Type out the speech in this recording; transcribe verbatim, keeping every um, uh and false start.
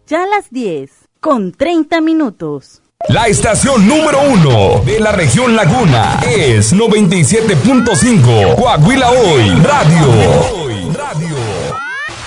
Ya las diez, con treinta minutos. La estación número uno de la región Laguna es noventa y siete punto cinco Coahuila Hoy Radio. Radio.